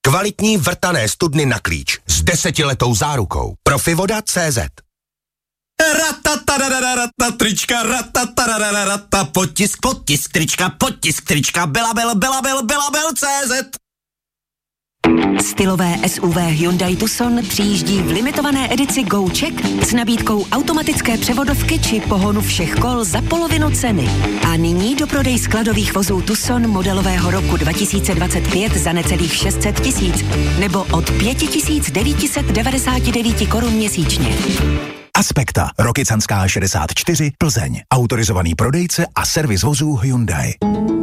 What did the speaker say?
Kvalitní vrtané studny na klíč s 10letou zárukou. Profivoda.cz. Trička, potisk trička, belabel.cz. Stylové SUV Hyundai Tucson přijíždí v limitované edici Go Check s nabídkou automatické převodovky či pohonu všech kol za polovinu ceny. A nyní do prodej skladových vozů Tucson modelového roku 2025 za necelých 600 000 nebo od 5999 korun měsíčně. Aspekta, Rokycanská 64, Plzeň. Autorizovaný prodejce a servis vozů Hyundai.